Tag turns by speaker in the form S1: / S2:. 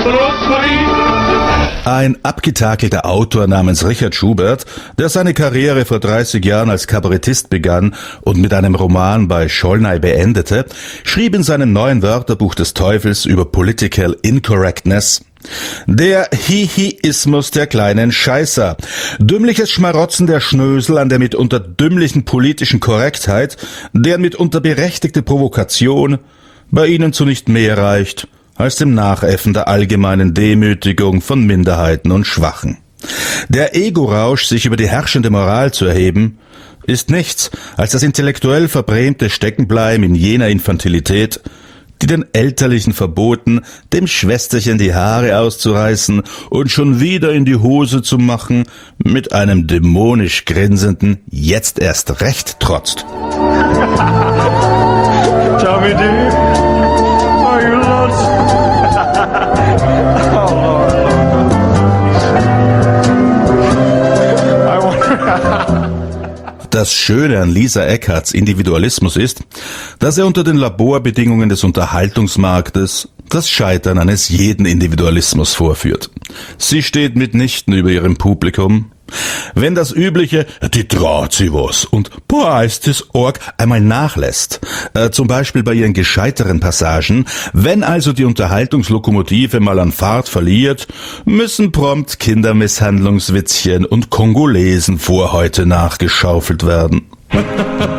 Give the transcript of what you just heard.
S1: Ein abgetakelter Autor namens Richard Schubert, der seine Karriere vor 30 Jahren als Kabarettist begann und mit einem Roman bei Scholnay beendete, schrieb in seinem neuen Wörterbuch des Teufels über Political Incorrectness: Der Hihiismus der kleinen Scheißer. Dümmliches Schmarotzen der Schnösel an der mitunter dümmlichen politischen Korrektheit, deren mitunter berechtigte Provokation bei ihnen zu nicht mehr reicht als dem Nachäffen der allgemeinen Demütigung von Minderheiten und Schwachen. Der Ego-Rausch, sich über die herrschende Moral zu erheben, ist nichts als das intellektuell verbrämte Steckenbleiben in jener Infantilität, die den Elterlichen verboten, dem Schwesterchen die Haare auszureißen und schon wieder in die Hose zu machen, mit einem dämonisch grinsenden jetzt erst recht trotzt.
S2: Tommy dear, are you lost? Oh Lord,
S1: Das Schöne an Lisa Eckarts Individualismus ist, dass er unter den Laborbedingungen des Unterhaltungsmarktes das Scheitern eines jeden Individualismus vorführt. Sie steht mitnichten über ihrem Publikum. Wenn das übliche »die traut sie was« und »boah, ist das Org« einmal nachlässt, zum Beispiel bei ihren gescheiteren Passagen, wenn also die Unterhaltungslokomotive mal an Fahrt verliert, müssen prompt Kindermisshandlungswitzchen und Kongolesen-Vorhäute nachgeschaufelt werden.